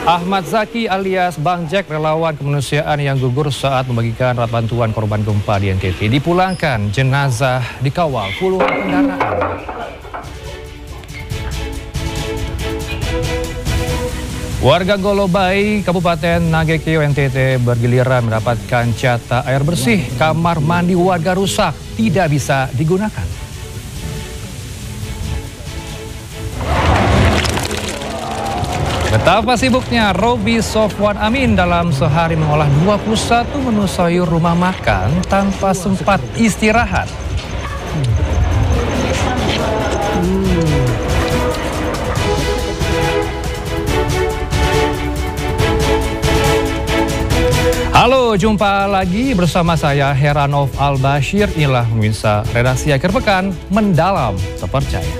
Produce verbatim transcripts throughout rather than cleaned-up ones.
Ahmad Zaki alias Bang Jack, relawan kemanusiaan yang gugur saat membagikan alat bantuan korban gempa di N T T, dipulangkan. Jenazah dikawal puluhan kendaraan. Warga Golobai, Kabupaten Nagekeo, N T T bergiliran mendapatkan jatah air bersih. Kamar mandi warga rusak, tidak bisa digunakan. Betapa sibuknya Robi Sofwan Amin dalam sehari mengolah dua puluh satu menu sayur rumah makan tanpa sempat istirahat. Hmm. Halo, jumpa lagi bersama saya Heranov Al-Bashir. Inilah pemirsa redaksi akhir pekan mendalam terpercaya.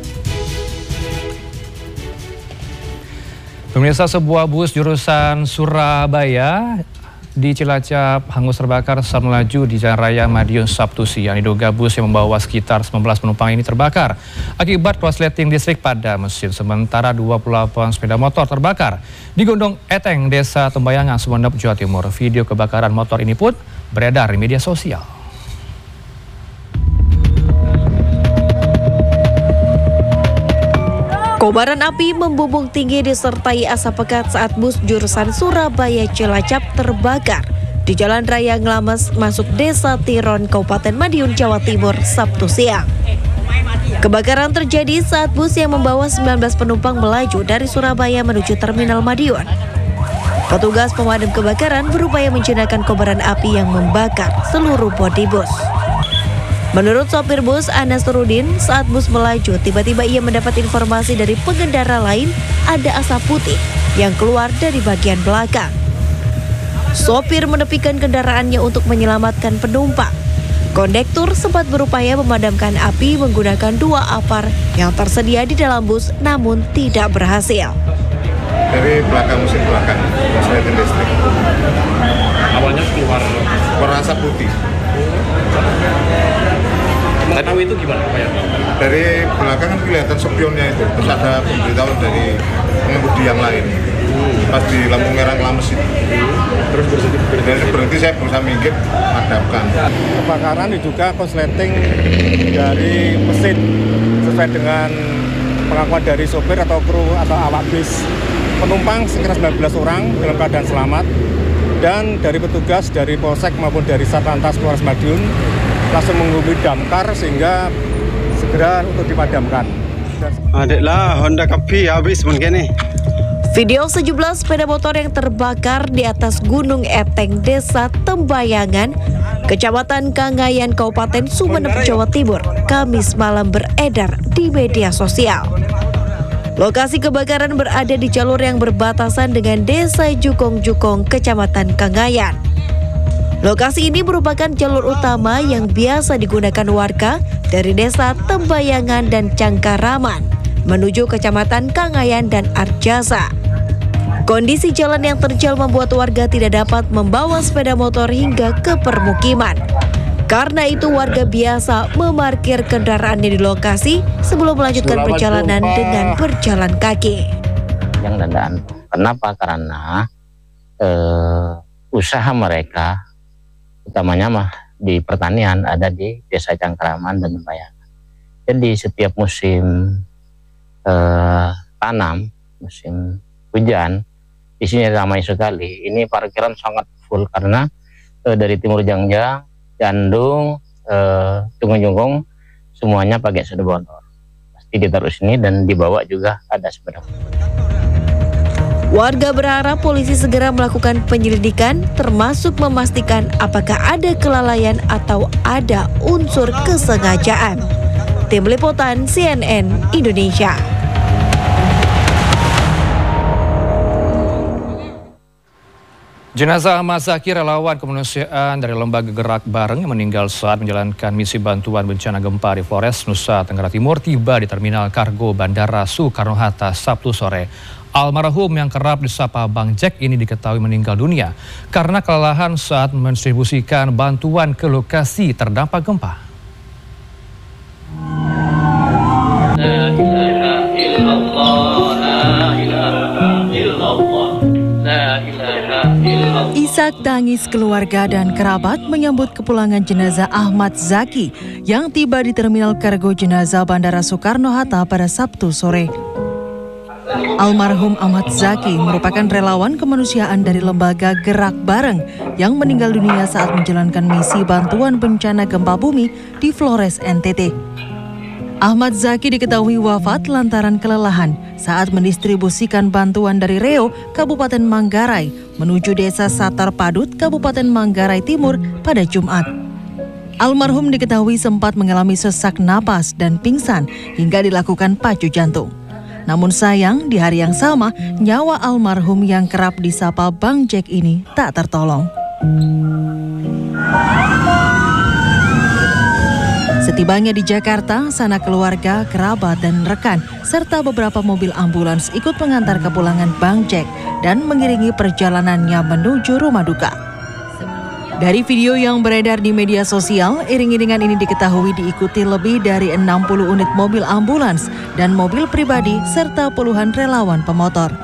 Pemirsa, sebuah bus jurusan Surabaya di Cilacap hangus terbakar saat melaju di Jalan Raya Madiun Sabtu siang. Diduga bus yang membawa sekitar sembilan belas penumpang ini terbakar akibat korsleting listrik pada mesin. Sementara dua puluh delapan sepeda motor terbakar di Gondong Eteng, Desa Tembayangan, Sumeneb, Jawa Timur. Video kebakaran motor ini pun beredar di media sosial. Kobaran api membumbung tinggi disertai asap pekat saat bus jurusan Surabaya Cilacap terbakar di Jalan Raya Nglames masuk Desa Tiron, Kabupaten Madiun, Jawa Timur, Sabtu siang. Kebakaran terjadi saat bus yang membawa sembilan belas penumpang melaju dari Surabaya menuju Terminal Madiun. Petugas pemadam kebakaran berupaya menjinakkan kobaran api yang membakar seluruh bodi bus. Menurut sopir bus Anas Turudin, saat bus melaju, tiba-tiba ia mendapat informasi dari pengendara lain ada asap putih yang keluar dari bagian belakang. Sopir menepikan kendaraannya untuk menyelamatkan penumpang. Kondektur sempat berupaya memadamkan api menggunakan dua apar yang tersedia di dalam bus, namun tidak berhasil. Dari belakang mesin belakang, korsleting listrik. Awalnya keluar keluar asap putih. Nggak tahu itu gimana Pak ya? Dari belakang kan kelihatan spionnya itu, terus ada pemberitahuan dari pengemudi yang lain. Hmm. Pas di lampu merah Nglames itu. Hmm. Terus berhenti, berhenti. berhenti saya berusaha minggir, madamkan. Kebakaran diduga korsleting dari mesin sesuai dengan pengakuan dari sopir atau kru atau awak bis. Penumpang sekitar sembilan belas orang dalam keadaan selamat, dan dari petugas dari Polsek maupun dari Satlantas Polres Madiun langsung menghubungi damkar sehingga segera untuk dipadamkan. Adiklah Honda Kapi habis mungkin nih. Video sejumlah sepeda motor yang terbakar di atas Gunung Eteng, Desa Tembayangan, Kecamatan Kangayan, Kabupaten Sumeneb, Jawa Timur, Kamis malam beredar di media sosial. Lokasi kebakaran berada di jalur yang berbatasan dengan Desa Jukong-Jukong, Kecamatan Kangayan. Lokasi ini merupakan jalur utama yang biasa digunakan warga dari Desa Tembayangan dan Cangkaraman menuju Kecamatan Kangayan dan Arjasa. Kondisi jalan yang terjal membuat warga tidak dapat membawa sepeda motor hingga ke permukiman. Karena itu warga biasa memarkir kendaraannya di lokasi sebelum melanjutkan perjalanan dengan berjalan kaki. Yang dandaan, kenapa? Karena eh, usaha mereka utamanya mah di pertanian ada di Desa Cangkaraman dan Tembayangan. Jadi setiap musim eh, tanam, musim hujan, di sini ramai sekali. Ini parkiran sangat full karena eh, dari Timur Jangjang, Jandung, eh, Junggung-Junggung semuanya pakai sepeda motor. Pasti ditaruh sini dan dibawa juga ada sepeda motor. Warga berharap polisi segera melakukan penyelidikan termasuk memastikan apakah ada kelalaian atau ada unsur kesengajaan. Tim Liputan C N N Indonesia. Jenazah Ahmad Zaki, relawan kemanusiaan dari Lembaga Gerak Bareng yang meninggal saat menjalankan misi bantuan bencana gempa di Flores, Nusa Tenggara Timur, tiba di Terminal Kargo Bandara Soekarno-Hatta Sabtu sore. Almarhum yang kerap disapa Bang Jack ini diketahui meninggal dunia karena kelelahan saat mendistribusikan bantuan ke lokasi terdampak gempa. La ilaha illallah, la ilaha illallah. Isak tangis keluarga dan kerabat menyambut kepulangan jenazah Ahmad Zaki yang tiba di Terminal Kargo Jenazah Bandara Soekarno-Hatta pada Sabtu sore. Almarhum Ahmad Zaki merupakan relawan kemanusiaan dari lembaga Gerak Bareng yang meninggal dunia saat menjalankan misi bantuan bencana gempa bumi di Flores, N T T. Ahmad Zaki diketahui wafat lantaran kelelahan saat mendistribusikan bantuan dari Reo, Kabupaten Manggarai, menuju Desa Satar Padut, Kabupaten Manggarai Timur pada Jumat. Almarhum diketahui sempat mengalami sesak napas dan pingsan hingga dilakukan pacu jantung. Namun sayang, di hari yang sama, nyawa almarhum yang kerap disapa Bang Jack ini tak tertolong. Setibanya di Jakarta, sanak keluarga, kerabat, dan rekan, serta beberapa mobil ambulans ikut mengantar kepulangan Bang Jack dan mengiringi perjalanannya menuju rumah duka. Dari video yang beredar di media sosial, iring-iringan ini diketahui diikuti lebih dari enam puluh unit mobil ambulans dan mobil pribadi serta puluhan relawan pemotor.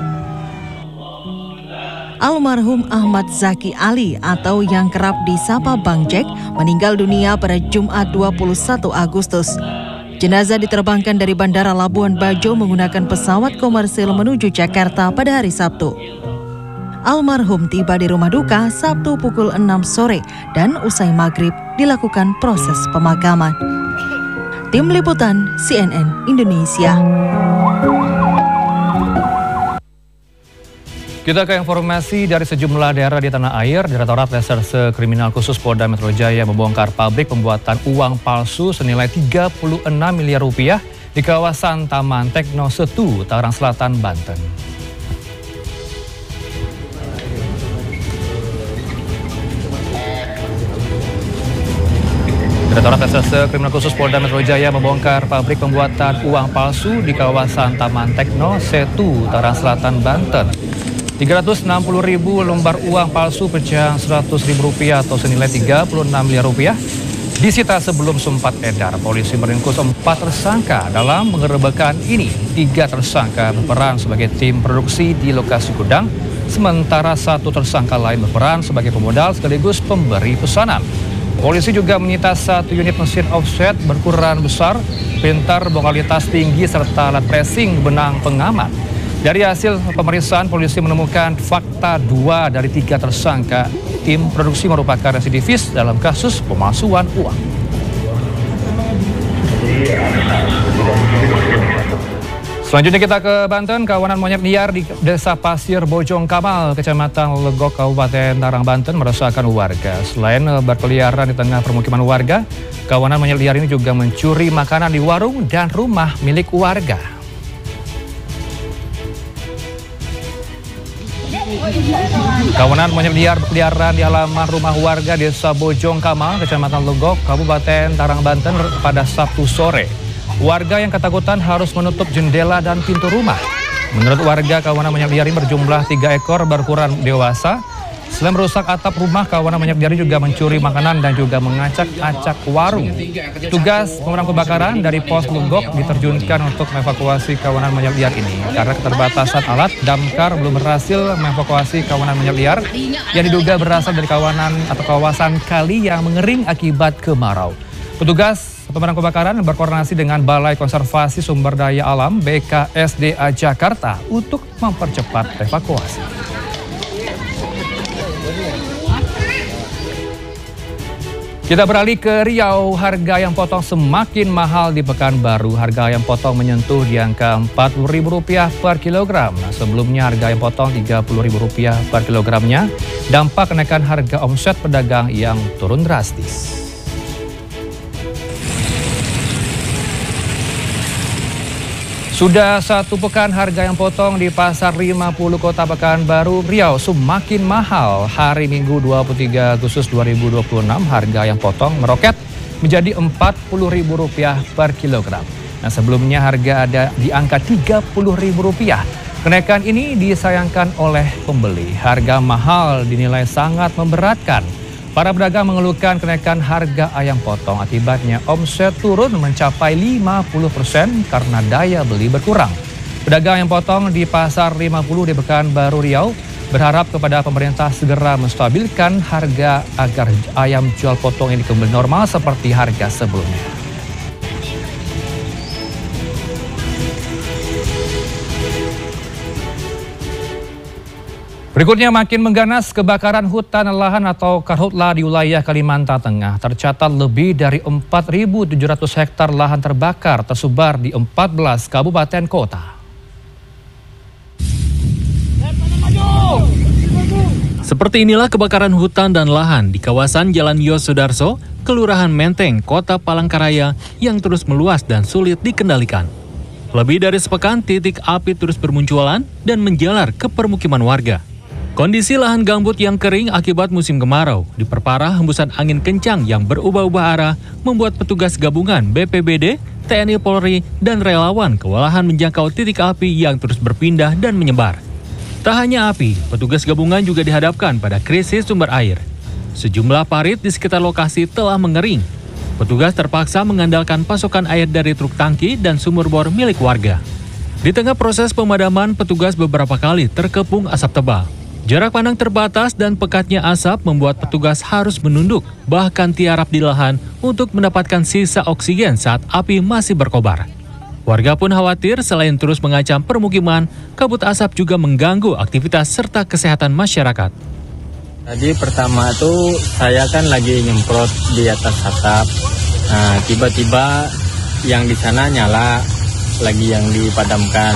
Almarhum Ahmad Zaki Ali atau yang kerap disapa Bang Jack meninggal dunia pada Jumat dua puluh satu Agustus. Jenazah diterbangkan dari Bandara Labuan Bajo menggunakan pesawat komersil menuju Jakarta pada hari Sabtu. Almarhum tiba di rumah duka Sabtu pukul enam sore dan usai maghrib dilakukan proses pemakaman. Tim Liputan C N N Indonesia. Kita ke informasi dari sejumlah daerah di tanah air. Direktorat Reserse Kriminal Khusus Polda Metro Jaya membongkar pabrik pembuatan uang palsu senilai tiga puluh enam miliar rupiah di kawasan Taman Tekno Setu, Tangerang Selatan, Banten. Direktorat Reserse Kriminal Khusus Polda Metro Jaya membongkar pabrik pembuatan uang palsu di kawasan Taman Tekno Setu, Tangerang Selatan, Banten. tiga ratus enam puluh ribu lembar uang palsu pecahan seratus ribu rupiah atau senilai tiga puluh enam miliar rupiah disita sebelum sempat edar. Polisi meringkus empat tersangka dalam penggerebekan ini. Tiga tersangka berperan sebagai tim produksi di lokasi gudang, sementara satu tersangka lain berperan sebagai pemodal sekaligus pemberi pesanan. Polisi juga menyita satu unit mesin offset berukuran besar, printer berkualitas tinggi serta alat pressing benang pengaman. Dari hasil pemeriksaan, polisi menemukan fakta dua dari tiga tersangka tim produksi merupakan residivis dalam kasus pemalsuan uang. Selanjutnya kita ke Banten. Kawanan monyet liar di Desa Pasir Bojong Kamal, Kecamatan Legok, Kabupaten Tangerang, Banten meresahkan warga. Selain berkeliaran di tengah permukiman warga, kawanan monyet liar ini juga mencuri makanan di warung dan rumah milik warga. Kawanan monyet liar berkeliaran di halaman rumah warga Desa Bojong Kamal, Kecamatan Legok, Kabupaten Tangerang, Banten pada Sabtu sore. Warga yang ketakutan harus menutup jendela dan pintu rumah. Menurut warga, kawanan monyet liar ini berjumlah tiga ekor berukuran dewasa. Selain merusak atap rumah, kawanan monyet liar juga mencuri makanan dan juga mengacak-acak warung. Tugas pemadam kebakaran dari Pos Legok diterjunkan untuk mengevakuasi kawanan monyet liar ini. Karena keterbatasan alat, damkar belum berhasil mengevakuasi kawanan monyet liar yang diduga berasal dari kawanan atau kawasan kali yang mengering akibat kemarau. Petugas pemadam kebakaran berkoordinasi dengan Balai Konservasi Sumber Daya Alam B K S D A Jakarta untuk mempercepat evakuasi. Kita beralih ke Riau. Harga ayam potong semakin mahal di Pekanbaru. Harga ayam potong menyentuh di angka empat puluh ribu rupiah per kilogram. Nah, sebelumnya harga ayam potong tiga puluh ribu rupiah per kilogramnya. Dampak kenaikan harga omset pedagang yang turun drastis. Sudah satu pekan harga ayam potong di Pasar lima puluh Kota Pekanbaru, Riau semakin mahal. Hari Minggu dua puluh tiga Agustus dua ribu dua puluh enam harga ayam potong meroket menjadi empat puluh ribu rupiah per kilogram. Nah, sebelumnya harga ada di angka tiga puluh ribu rupiah. Kenaikan ini disayangkan oleh pembeli. Harga mahal dinilai sangat memberatkan. Para pedagang mengeluhkan kenaikan harga ayam potong. Akibatnya omset turun mencapai lima puluh persen karena daya beli berkurang. Pedagang ayam potong di Pasar lima puluh di Pekanbaru Riau berharap kepada pemerintah segera menstabilkan harga agar ayam jual potong ini kembali normal seperti harga sebelumnya. Berikutnya, makin mengganas kebakaran hutan lahan atau karhutla di wilayah Kalimantan Tengah. Tercatat lebih dari empat ribu tujuh ratus hektar lahan terbakar tersebar di empat belas kabupaten kota. Seperti inilah kebakaran hutan dan lahan di kawasan Jalan Yosudarso, Kelurahan Menteng, Kota Palangkaraya yang terus meluas dan sulit dikendalikan. Lebih dari sepekan titik api terus bermunculan dan menjalar ke permukiman warga. Kondisi lahan gambut yang kering akibat musim kemarau diperparah hembusan angin kencang yang berubah-ubah arah membuat petugas gabungan B P B D, T N I Polri, dan relawan kewalahan menjangkau titik api yang terus berpindah dan menyebar. Tak hanya api, petugas gabungan juga dihadapkan pada krisis sumber air. Sejumlah parit di sekitar lokasi telah mengering. Petugas terpaksa mengandalkan pasokan air dari truk tangki dan sumur bor milik warga. Di tengah proses pemadaman, petugas beberapa kali terkepung asap tebal. Jarak pandang terbatas dan pekatnya asap membuat petugas harus menunduk, bahkan tiarap di lahan untuk mendapatkan sisa oksigen saat api masih berkobar. Warga pun khawatir selain terus mengancam permukiman, kabut asap juga mengganggu aktivitas serta kesehatan masyarakat. Tadi pertama tuh saya kan lagi nyemprot di atas atap. Nah, tiba-tiba yang di sana nyala, lagi yang dipadamkan.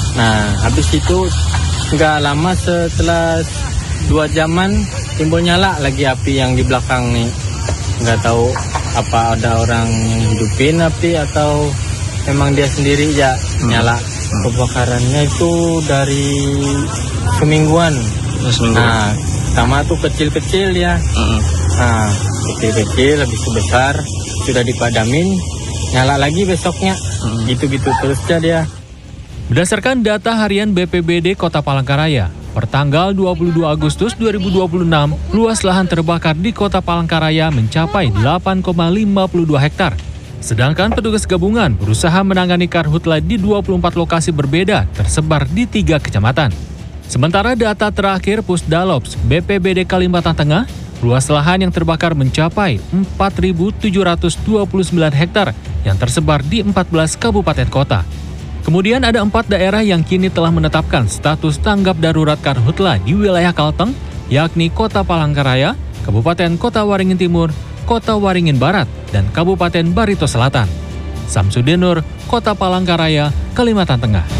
Nah, habis itu nggak lama setelah dua jaman timbul nyala lagi api yang di belakang nih. Nggak tahu apa ada orang yang hidupin api atau memang dia sendiri ya nyala. Hmm. Kebakarannya itu dari semingguan. Seminggu. Nah, sama tuh kecil-kecil ya. Hmm. Nah, kecil-kecil habis itu besar sudah dipadamin, nyala lagi besoknya. Hmm. Gitu-gitu terusnya dia. Berdasarkan data harian B P B D Kota Palangkaraya, per tanggal dua puluh dua Agustus dua ribu dua puluh enam, luas lahan terbakar di Kota Palangkaraya mencapai delapan koma lima puluh dua hektar. Sedangkan petugas gabungan berusaha menangani karhutla di dua puluh empat lokasi berbeda tersebar di tiga kecamatan. Sementara data terakhir Pusdalops B P B D Kalimantan Tengah, luas lahan yang terbakar mencapai empat ribu tujuh ratus dua puluh sembilan hektar yang tersebar di empat belas kabupaten kota. Kemudian ada empat daerah yang kini telah menetapkan status tanggap darurat karhutla di wilayah Kalteng, yakni Kota Palangkaraya, Kabupaten Kota Waringin Timur, Kota Waringin Barat, dan Kabupaten Barito Selatan. Samsudin Nur, Kota Palangkaraya, Kalimantan Tengah.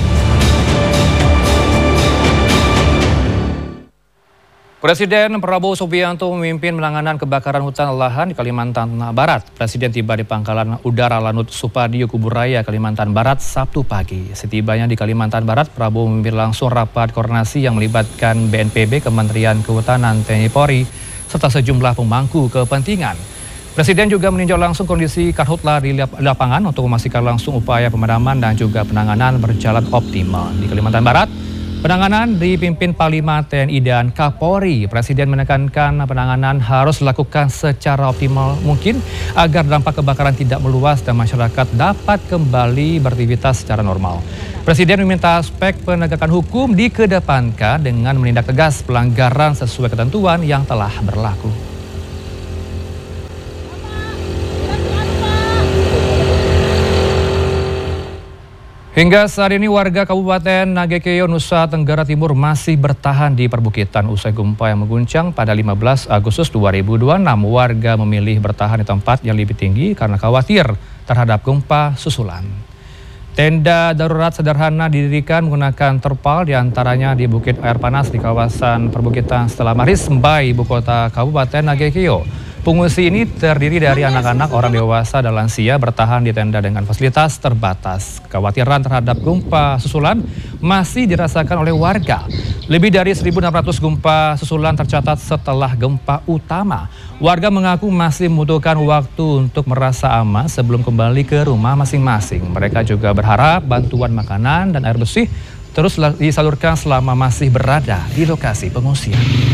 Presiden Prabowo Subianto memimpin penanganan kebakaran hutan lahan di Kalimantan Barat. Presiden tiba di Pangkalan Udara Lanut Supadio Kuburaya, Kalimantan Barat, Sabtu pagi. Setibanya di Kalimantan Barat, Prabowo memimpin langsung rapat koordinasi yang melibatkan B N P B, Kementerian Kehutanan, T N I Polri, serta sejumlah pemangku kepentingan. Presiden juga meninjau langsung kondisi karhutla di lapangan untuk memastikan langsung upaya pemadaman dan juga penanganan berjalan optimal. Di Kalimantan Barat, penanganan dipimpin Panglima T N I dan Kapolri. Presiden menekankan penanganan harus dilakukan secara optimal mungkin agar dampak kebakaran tidak meluas dan masyarakat dapat kembali beraktivitas secara normal. Presiden meminta aspek penegakan hukum dikedepankan dengan menindak tegas pelanggaran sesuai ketentuan yang telah berlaku. Hingga saat ini warga Kabupaten Nagekeo, Nusa Tenggara Timur masih bertahan di perbukitan usai gempa yang mengguncang pada lima belas Agustus dua ribu dua puluh enam. Warga memilih bertahan di tempat yang lebih tinggi karena khawatir terhadap gempa susulan. Tenda darurat sederhana didirikan menggunakan terpal, diantaranya di Bukit Air Panas di kawasan perbukitan Stella Maris, Mbai, ibu kota Kabupaten Nagekeo. Pengungsi ini terdiri dari anak-anak, orang dewasa, dan lansia bertahan di tenda dengan fasilitas terbatas. Kekhawatiran terhadap gempa susulan masih dirasakan oleh warga. Lebih dari seribu enam ratus gempa susulan tercatat setelah gempa utama. Warga mengaku masih membutuhkan waktu untuk merasa aman sebelum kembali ke rumah masing-masing. Mereka juga berharap bantuan makanan dan air bersih terus disalurkan selama masih berada di lokasi pengungsian.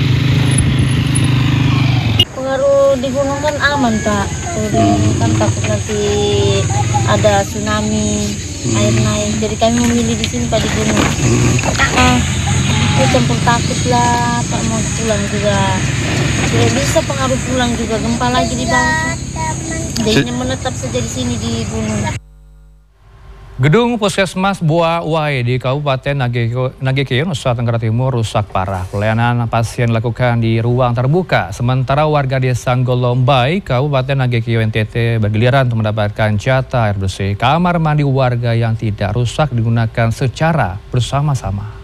Pengaruh di gunung kan aman, Pak. Hmm. Kan takut nanti ada tsunami, hmm. air naik. Jadi kami memilih di sini, Pak, di gunung. Hmm. Ah, campur takut lah, Pak mau pulang juga. Tidak bisa pengaruh pulang juga, gempa lagi di bawah. Jadinya menetap saja di sini di gunung. Gedung Puskesmas Boa Wai di Kabupaten Nagekeo, Nusa Tenggara Timur rusak parah. Pelayanan pasien dilakukan di ruang terbuka. Sementara warga desa Golombai, Kabupaten Nagekeo N T T bergiliran untuk mendapatkan jatah air bersih. Kamar mandi warga yang tidak rusak digunakan secara bersama-sama.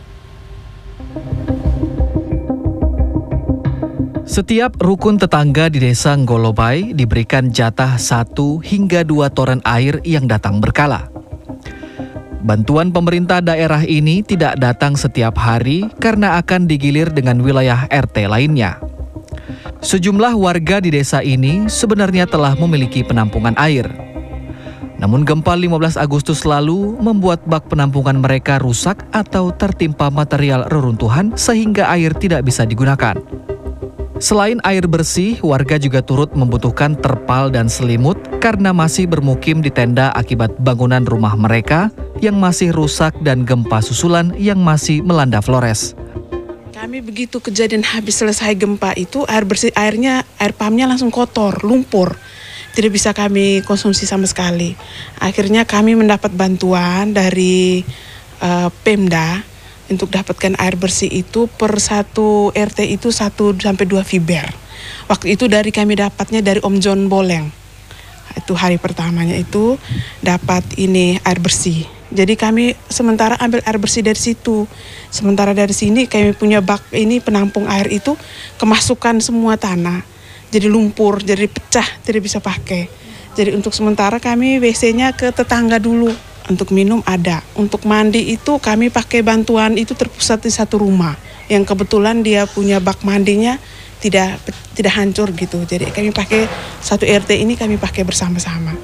Setiap rukun tetangga di desa Golombai diberikan jatah satu hingga dua toren air yang datang berkala. Bantuan pemerintah daerah ini tidak datang setiap hari karena akan digilir dengan wilayah R T lainnya. Sejumlah warga di desa ini sebenarnya telah memiliki penampungan air. Namun gempa lima belas Agustus lalu membuat bak penampungan mereka rusak atau tertimpa material reruntuhan sehingga air tidak bisa digunakan. Selain air bersih, warga juga turut membutuhkan terpal dan selimut karena masih bermukim di tenda akibat bangunan rumah mereka yang masih rusak dan gempa susulan yang masih melanda Flores. Kami begitu kejadian habis selesai gempa itu, air bersih airnya, air pumpnya langsung kotor, lumpur. Tidak bisa kami konsumsi sama sekali. Akhirnya kami mendapat bantuan dari uh, Pemda untuk dapatkan air bersih itu per satu R T itu satu sampai dua fiber. Waktu itu dari kami dapatnya dari Om John Boleng. Itu hari pertamanya itu dapat ini air bersih. Jadi kami sementara ambil air bersih dari situ. Sementara dari sini kami punya bak ini penampung air itu kemasukan semua tanah. Jadi lumpur, jadi pecah, tidak bisa pakai. Jadi untuk sementara kami W C-nya ke tetangga dulu. Untuk minum ada, untuk mandi itu kami pakai bantuan itu terpusat di satu rumah yang kebetulan dia punya bak mandinya tidak tidak hancur gitu. Jadi kami pakai satu R T ini kami pakai bersama-sama.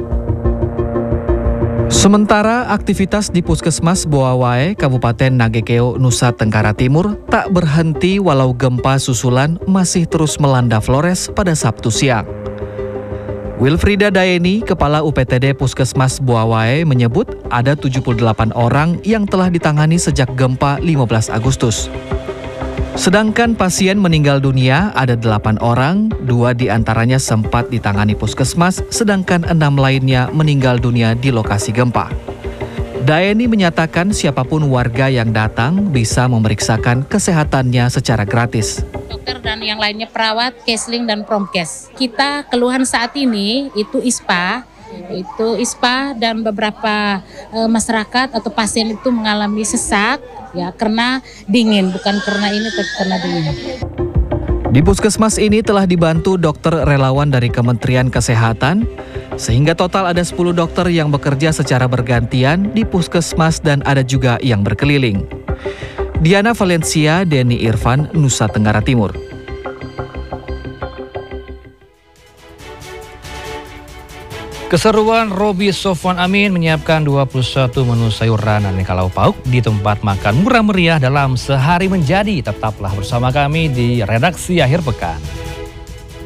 Sementara aktivitas di Puskesmas Boa Wai, Kabupaten Nagekeo, Nusa Tenggara Timur tak berhenti walau gempa susulan masih terus melanda Flores pada Sabtu siang. Wilfrida Daeni, Kepala U P T D Puskesmas Boa Wai menyebut ada tujuh puluh delapan orang yang telah ditangani sejak gempa lima belas Agustus. Sedangkan pasien meninggal dunia ada delapan orang, dua diantaranya sempat ditangani puskesmas, sedangkan enam lainnya meninggal dunia di lokasi gempa. Daeni menyatakan siapapun warga yang datang bisa memeriksakan kesehatannya secara gratis. Dokter dan yang lainnya perawat, Kesling dan Promkes. Kita keluhan saat ini itu I S P A, itu I S P A dan beberapa e, masyarakat atau pasien itu mengalami sesak ya karena dingin, bukan karena ini tapi karena dingin. Di puskesmas ini telah dibantu dokter relawan dari Kementerian Kesehatan, sehingga total ada sepuluh dokter yang bekerja secara bergantian di puskesmas dan ada juga yang berkeliling. Diana Valencia, Denny Irfan, Nusa Tenggara Timur. Keseruan Robi Sofwan Amin menyiapkan dua puluh satu menu sayuran dan aneka lauk pauk di tempat makan murah meriah dalam sehari menjadi. Tetaplah bersama kami di redaksi akhir pekan.